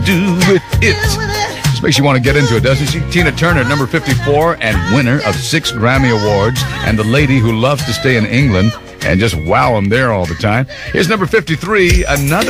do with it. Just makes you want to get into it, doesn't she? Tina Turner, number 54, and winner of 6 Grammy Awards, and the lady who loves to stay in England and just wow them there all the time. Here's number 53, another